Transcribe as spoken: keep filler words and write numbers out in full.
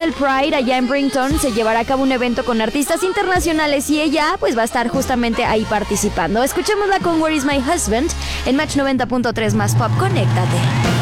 del Pride allá en Brington se llevará a cabo un evento con artistas internacionales y ella pues va a estar justamente ahí participando. Escuchémosla con Where is my husband en Match noventa punto tres más Pop. Conéctate.